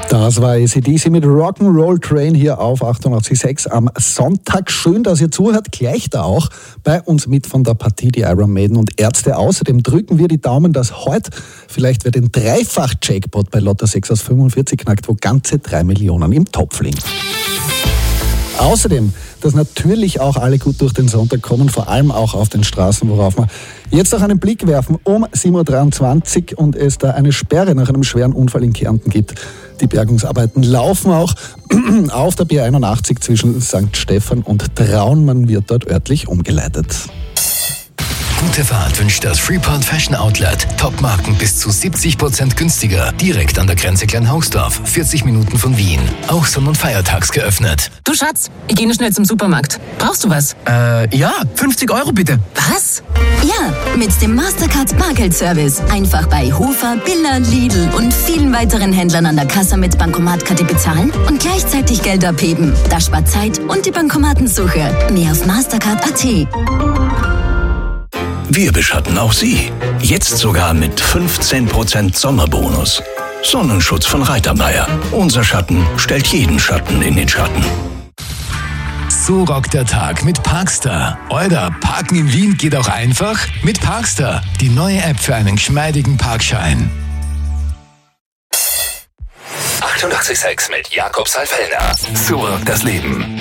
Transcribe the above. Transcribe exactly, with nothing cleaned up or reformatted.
Das war A C D C mit Rock'n'Roll Train hier auf achtundachtzig Komma sechs am Sonntag. Schön, dass ihr zuhört. Gleich da auch bei uns mit von der Partie die Iron Maiden und Ärzte. Außerdem drücken wir die Daumen, dass heute vielleicht wer den Dreifach-Jackpot bei Lotto sechs aus fünfundvierzig knackt, wo ganze drei Millionen im Topf liegen. Außerdem, dass natürlich auch alle gut durch den Sonntag kommen, vor allem auch auf den Straßen, worauf wir jetzt auch einen Blick werfen. Um sieben Uhr dreiundzwanzig und es da eine Sperre nach einem schweren Unfall in Kärnten gibt. Die Bergungsarbeiten laufen auch auf der B einundachtzig zwischen Sankt Stephan und Traun. Man wird dort örtlich umgeleitet. Gute Fahrt wünscht das Freeport Fashion Outlet. Top-Marken bis zu siebzig Prozent günstiger. Direkt an der Grenze Kleinhausdorf. vierzig Minuten von Wien. Auch sonn- und feiertags geöffnet. Du Schatz, ich gehe noch schnell zum Supermarkt. Brauchst du was? Äh, ja, fünfzig Euro bitte. Was? Ja, mit dem Mastercard Bargeldservice. Einfach bei Hofer, Billa, Lidl und vielen weiteren Händlern an der Kasse mit Bankomatkarte bezahlen und gleichzeitig Geld abheben. Das spart Zeit und die Bankomatensuche. Mehr auf mastercard punkt a t. Wir beschatten auch Sie. Jetzt sogar mit fünfzehn Prozent Sommerbonus. Sonnenschutz von Reitermeier. Unser Schatten stellt jeden Schatten in den Schatten. So rockt der Tag mit Parkstar. Oder Parken in Wien geht auch einfach mit Parkstar. Die neue App für einen geschmeidigen Parkschein. achtundachtzig Komma sechs mit Jakob Salfellner. So rockt das Leben.